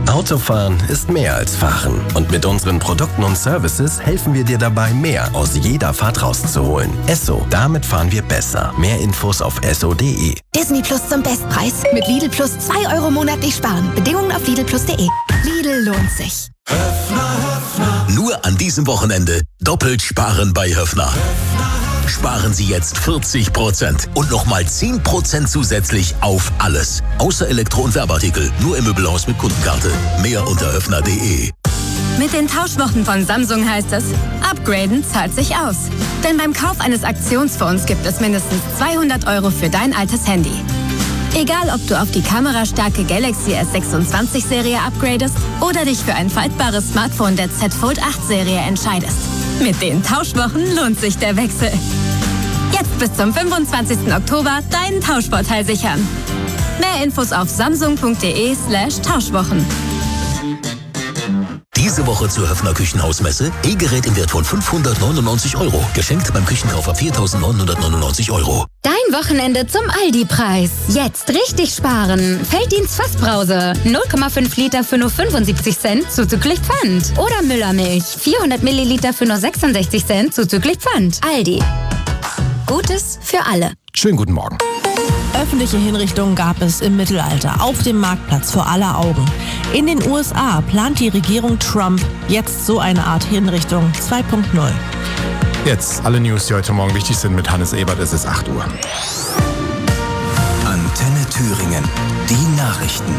Autofahren ist mehr als Fahren. Und mit unseren Produkten und Services helfen wir dir dabei, mehr aus jeder Fahrt rauszuholen. Esso, damit fahren wir besser. Mehr Infos auf esso.de. Disney Plus zum Bestpreis. Mit Lidl Plus 2 € monatlich sparen. Bedingungen auf lidlplus.de. Lidl lohnt sich. Nur an diesem Wochenende doppelt sparen bei Höffner. Sparen Sie jetzt 40% und nochmal 10% zusätzlich auf alles. Außer Elektro- und Werbeartikel. Nur im Möbelhaus mit Kundenkarte. Mehr unter höffner.de. Mit den Tauschwochen von Samsung heißt es, upgraden zahlt sich aus. Denn beim Kauf eines Aktionsfonds gibt es mindestens 200 € für dein altes Handy. Egal, ob du auf die kamerastarke Galaxy S26-Serie upgradest oder dich für ein faltbares Smartphone der Z Fold 8-Serie entscheidest. Mit den Tauschwochen lohnt sich der Wechsel. Jetzt bis zum 25. Oktober deinen Tauschvorteil sichern. Mehr Infos auf samsung.de/Tauschwochen. Diese Woche zur Höffner Küchenhausmesse. E-Gerät im Wert von 599 €. Geschenkt beim Küchenkauf ab 4.999 €. Dein Wochenende zum Aldi-Preis. Jetzt richtig sparen. Felddienst Fassbrause. 0,5 Liter für nur 75 Cent zuzüglich Pfand. Oder Müllermilch. 400 Milliliter für nur 66 Cent zuzüglich Pfand. Aldi. Gutes für alle. Schönen guten Morgen. Öffentliche Hinrichtungen gab es im Mittelalter auf dem Marktplatz vor aller Augen. In den USA plant die Regierung Trump jetzt so eine Art Hinrichtung 2.0. Jetzt alle News, die heute Morgen wichtig sind mit Hannes Ebert. Es ist 8 Uhr. Antenne Thüringen. Die Nachrichten.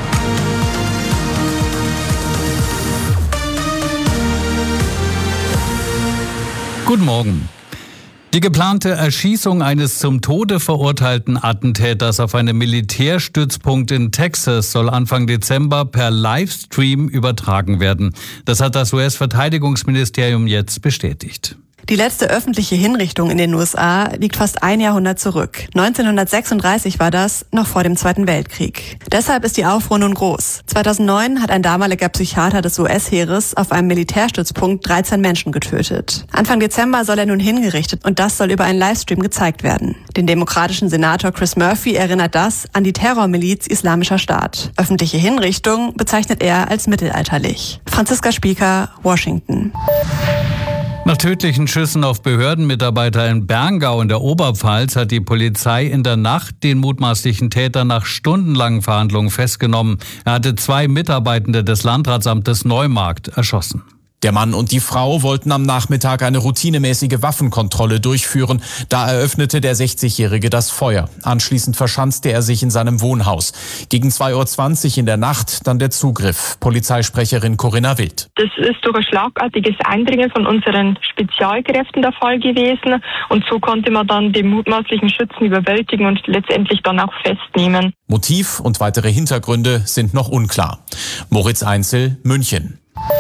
Guten Morgen. Die geplante Erschießung eines zum Tode verurteilten Attentäters auf einem Militärstützpunkt in Texas soll Anfang Dezember per Livestream übertragen werden. Das hat das US-Verteidigungsministerium jetzt bestätigt. Die letzte öffentliche Hinrichtung in den USA liegt fast ein Jahrhundert zurück. 1936 war das, noch vor dem Zweiten Weltkrieg. Deshalb ist die Aufruhr nun groß. 2009 hat ein damaliger Psychiater des US-Heeres auf einem Militärstützpunkt 13 Menschen getötet. Anfang Dezember soll er nun hingerichtet und das soll über einen Livestream gezeigt werden. Den demokratischen Senator Chris Murphy erinnert das an die Terrormiliz Islamischer Staat. Öffentliche Hinrichtung bezeichnet er als mittelalterlich. Franziska Spieker, Washington. Nach tödlichen Schüssen auf Behördenmitarbeiter in Berngau in der Oberpfalz hat die Polizei in der Nacht den mutmaßlichen Täter nach stundenlangen Verhandlungen festgenommen. Er hatte 2 Mitarbeitende des Landratsamtes Neumarkt erschossen. Der Mann und die Frau wollten am Nachmittag eine routinemäßige Waffenkontrolle durchführen. Da eröffnete der 60-Jährige das Feuer. Anschließend verschanzte er sich in seinem Wohnhaus. Gegen 2:20 Uhr in der Nacht dann der Zugriff. Polizeisprecherin Corinna Wild. Das ist durch ein schlagartiges Eindringen von unseren Spezialkräften der Fall gewesen. Und so konnte man dann den mutmaßlichen Schützen überwältigen und letztendlich dann auch festnehmen. Motiv und weitere Hintergründe sind noch unklar. Moritz Einzel, München.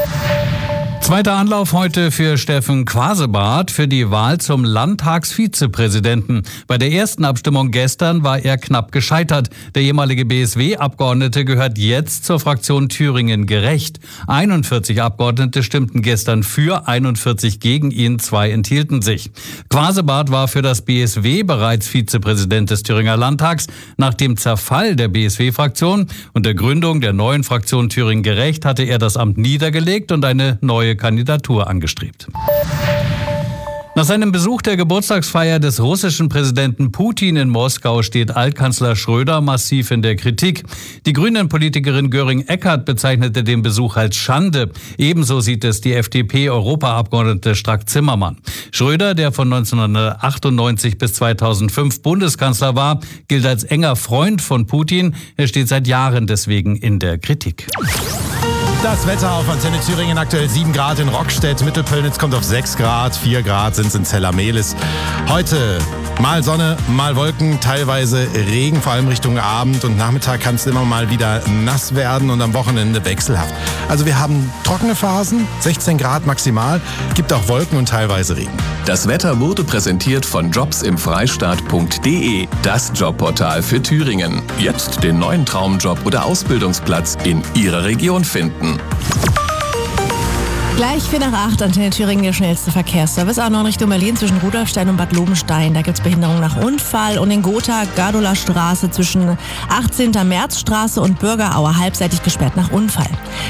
Zweiter Anlauf heute für Steffen Quasebart für die Wahl zum Landtagsvizepräsidenten. Bei der ersten Abstimmung gestern war er knapp gescheitert. Der ehemalige BSW-Abgeordnete gehört jetzt zur Fraktion Thüringen Gerecht. 41 Abgeordnete stimmten gestern für, 41 gegen ihn, 2 enthielten sich. Quasebart war für das BSW bereits Vizepräsident des Thüringer Landtags. Nach dem Zerfall der BSW-Fraktion und der Gründung der neuen Fraktion Thüringen Gerecht hatte er das Amt niedergelegt und eine neue Kandidatur angestrebt. Nach seinem Besuch der Geburtstagsfeier des russischen Präsidenten Putin in Moskau steht Altkanzler Schröder massiv in der Kritik. Die Grünen-Politikerin Göring-Eckardt bezeichnete den Besuch als Schande. Ebenso sieht es die FDP-Europaabgeordnete Strack-Zimmermann. Schröder, der von 1998 bis 2005 Bundeskanzler war, gilt als enger Freund von Putin. Er steht seit Jahren deswegen in der Kritik. Das Wetter auf Antenne Thüringen, aktuell 7 Grad in Rockstedt, Mittelpöllnitz kommt auf 6 Grad, 4 Grad sind es in Zella-Mehlis. Heute mal Sonne, mal Wolken, teilweise Regen, vor allem Richtung Abend und Nachmittag kann es immer mal wieder nass werden und am Wochenende wechselhaft. Also wir haben trockene Phasen, 16 Grad maximal, gibt auch Wolken und teilweise Regen. Das Wetter wurde präsentiert von jobsimfreistaat.de, das Jobportal für Thüringen. Jetzt den neuen Traumjob oder Ausbildungsplatz in Ihrer Region finden. Gleich 7:45, Antenne Thüringen, der schnellste Verkehrsservice. A9 Richtung Berlin zwischen Rudolfstein und Bad Lobenstein. Da gibt es Behinderung nach Unfall. Und in Gotha, Gardoler Straße zwischen 18. Märzstraße und Bürgeraue halbseitig gesperrt nach Unfall.